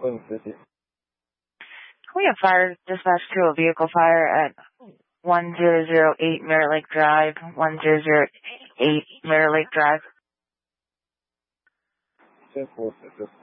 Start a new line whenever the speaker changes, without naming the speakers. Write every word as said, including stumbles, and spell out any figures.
Twin City.
We have fire dispatch to a vehicle fire at one zero zero eight Mirror Lake Drive, one zero zero eight Mirror Lake Drive.
ten four six.